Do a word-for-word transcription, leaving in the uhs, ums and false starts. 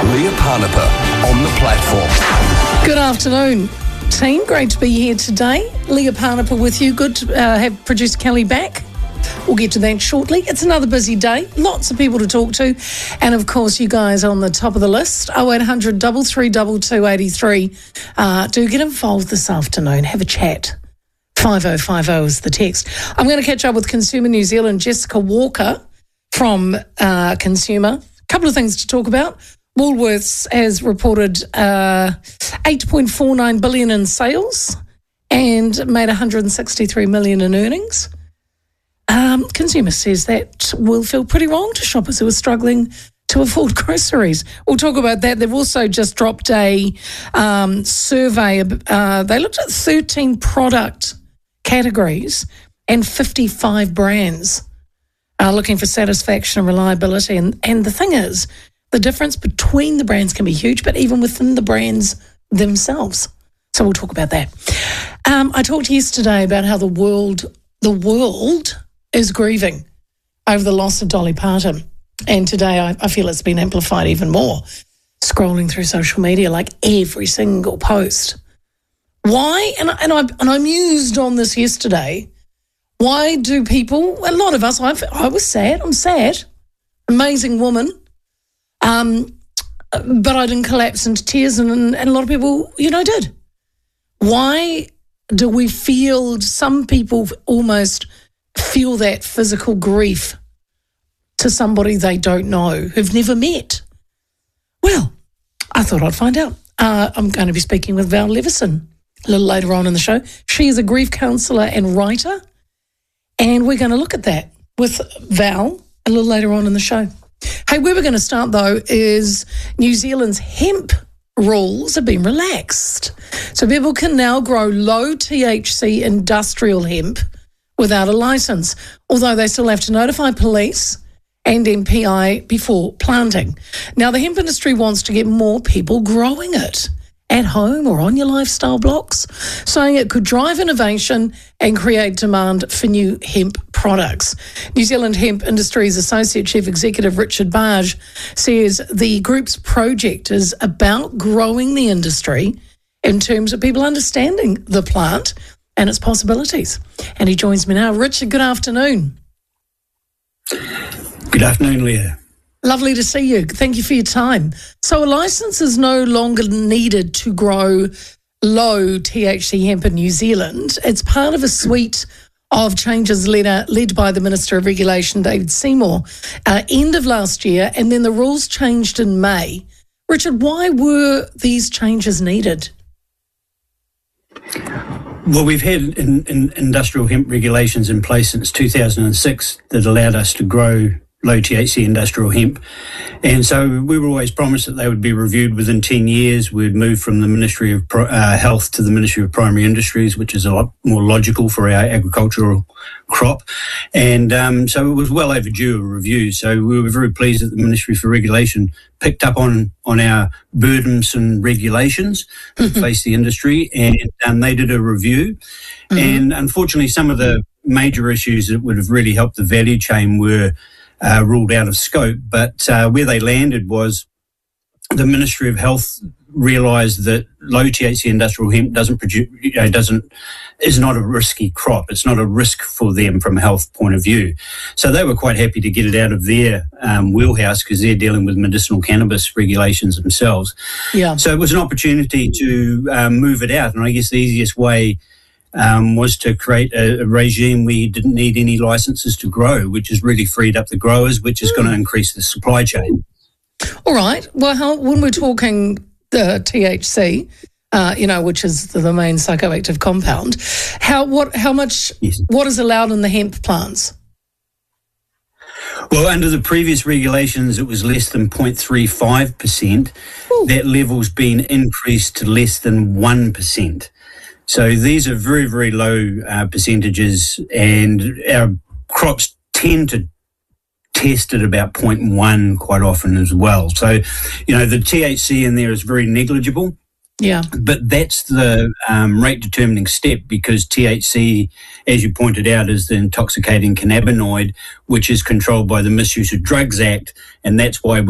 Leah Parnapper on the platform. Good afternoon, team. Great to be here today. Leah Parnapper with you. Good to uh, have producer Kelly back. We'll get to that shortly. It's another busy day. Lots of people to talk to. And, of course, you guys on the top of the list. oh eight hundred, three three two, two eight three. Uh, do get involved this afternoon. Have a chat. five oh five oh is the text. I'm going to catch up with Consumer New Zealand, Jessica Walker from uh, Consumer. A couple of things to talk about. Woolworths has reported uh, eight point four nine billion dollars in sales and made one hundred sixty-three million dollars in earnings. Um, Consumer says that will feel pretty wrong to shoppers who are struggling to afford groceries. We'll talk about that. They've also just dropped a um, survey. Uh, they looked at thirteen product categories and fifty-five brands uh, looking for satisfaction and reliability. And, and the thing is, the difference between the brands can be huge, but even within the brands themselves. So we'll talk about that. Um, I talked yesterday about how the world, the world is grieving over the loss of Dolly Parton. And today I, I feel it's been amplified even more, scrolling through social media, like every single post. Why, and, and, I, and I mused on this yesterday, why do people, a lot of us, I've, I was sad, I'm sad, amazing woman, Um, but I didn't collapse into tears, and, and a lot of people, you know, did. Why do we feel, some people almost feel that physical grief to somebody they don't know, who've never met? Well, I thought I'd find out. Uh, I'm going to be speaking with Val Leveson a little later on in the show. She is a grief counsellor and writer, and we're going to look at that with Val a little later on in the show. Hey, where we're going to start, though, is New Zealand's hemp rules have been relaxed. So people can now grow low T H C industrial hemp without a licence, although they still have to notify police and M P I before planting. Now, the hemp industry wants to get more people growing it at home or on your lifestyle blocks, saying it could drive innovation and create demand for new hemp products. New Zealand Hemp Industries Associate Chief Executive Richard Barge says the group's project is about growing the industry in terms of people understanding the plant and its possibilities. And he joins me now. Richard, good afternoon. Good afternoon, Leah. Lovely to see you. Thank you for your time. So a licence is no longer needed to grow low T H C hemp in New Zealand. It's part of a suite of changes led, uh, led by the Minister of Regulation, David Seymour, uh, end of last year, and then the rules changed in May. Richard, why were these changes needed? Well, we've had in, in industrial hemp regulations in place since two thousand six that allowed us to grow low T H C industrial hemp. And so we were always promised that they would be reviewed within ten years. We'd move from the Ministry of uh, Health to the Ministry of Primary Industries, which is a lot more logical for our agricultural crop. And um, so it was well overdue a review. So we were very pleased that the Ministry for Regulation picked up on, on our burdensome regulations that face the industry, and um, they did a review. Mm-hmm. And unfortunately, some of the major issues that would have really helped the value chain were Uh, ruled out of scope, but uh, where they landed was the Ministry of Health realised that low T H C industrial hemp doesn't produce, you know, doesn't is not a risky crop. It's not a risk for them from a health point of view. So they were quite happy to get it out of their um, wheelhouse because they're dealing with medicinal cannabis regulations themselves. Yeah. So it was an opportunity to um, move it out, and I guess the easiest way Um, was to create a, a regime where you didn't need any licences to grow, which has really freed up the growers, which is mm. going to increase the supply chain. All right. Well, how, when we're talking the T H C, uh, you know, which is the, the main psychoactive compound, how what how much yes. what is allowed in the hemp plants? Well, under the previous regulations, it was less than zero point three five percent. That level's been increased to less than one percent. So these are very, very low uh, percentages, and our crops tend to test at about zero point one quite often as well. So, you know, the T H C in there is very negligible. Yeah. But that's the um, rate determining step, because T H C, as you pointed out, is the intoxicating cannabinoid, which is controlled by the Misuse of Drugs Act, and that's why